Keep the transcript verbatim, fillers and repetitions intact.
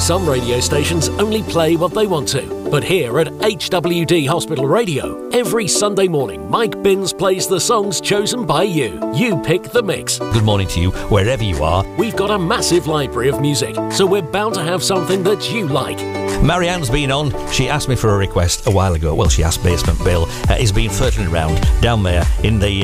Some radio stations only play what they want to. But here at H W D Hospital Radio, every Sunday morning, Mike Binns plays the songs chosen by you. You pick the mix. Good morning to you, wherever you are. We've got a massive library of music, so we're bound to have something that you like. Marianne's been on. She asked me for a request a while ago. Well, she asked Basement Bill. Uh, he's been flirting around down there in the